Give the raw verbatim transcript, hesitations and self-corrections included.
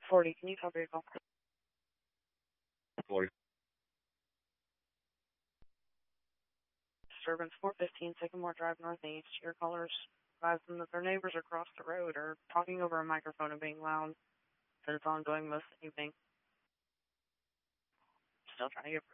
forty, can you copy a call? forty. Disturbance four fifteen Sycamore Drive Northeast. Your callers advise them that their neighbors across the road are talking over a microphone and being loud. That it's ongoing most of the evening. Still trying to get